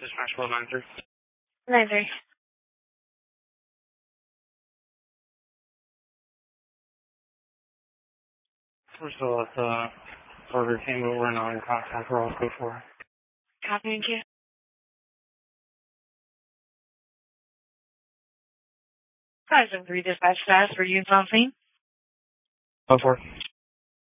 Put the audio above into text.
Dispatch 193. 93. We're still at the Burger King, but we're not in contact. We're all code 4. Copy, thank you. 573 dispatch fast for you, something. Code 4.